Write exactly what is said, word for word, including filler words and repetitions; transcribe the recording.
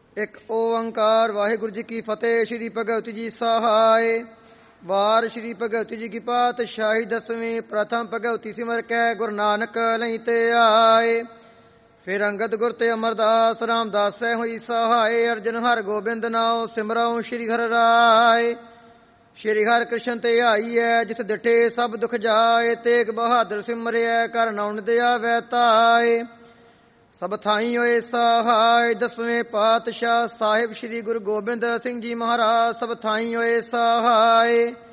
ਇੱਕ ਓੰਕਾਰ ਵਾਹਿਗੁਰੂ ਜੀ ਕੀ ਫਤਿਹ। ਸ਼੍ਰੀ ਭਗਵਤ ਜੀ ਸਹਾਇ ਵਾਰ ਸ਼੍ਰੀ ਭਗਵਤੀ ਜੀ ਕੀ ਪਾਤਸ਼ਾਹੀ ਦਸਵੀਂ। ਪ੍ਰਥਮ ਭਗਵਤੀ ਸਿਮਰ ਕੈ ਗੁਰੂ ਨਾਨਕ ਲਈ ਤੇ ਆਏ। ਫਿਰ ਅੰਗਦ ਗੁਰ ਤੇ ਅਮਰਦਾਸ ਰਾਮਦਾਸੈ ਹੋਈ ਸਹਾਇ। ਅਰਜਨ ਹਰ ਗੋਬਿੰਦ ਨਾਉ ਸਿਮਰਉ ਸ਼੍ਰੀ ਹਰਿ ਰਾਏ। ਸ਼੍ਰੀ ਹਰਿ ਕ੍ਰਿਸ਼ਨ ਤੇ ਆਈਐ ਜਿਸ ਡਿਠੇ ਸਭ ਦੁਖ ਜਾਏ। ਤੇਗ ਬਹਾਦਰ ਸਿਮਰਿਐ ਕਰ ਨਾਉ ਦਿਆ ਵੈ ਤਾਏ। ਸਭ ਥਾਈ ਹੋਏ ਸਹਾਇ ਦਸਵੇਂ ਪਾਤਸ਼ਾਹ ਸਾਹਿਬ ਸ਼੍ਰੀ ਗੁਰੂ ਗੋਬਿੰਦ ਸਿੰਘ ਜੀ ਮਹਾਰਾਜ। ਸਭ ਥਾਈ ਹੋਏ ਸਹਾਇ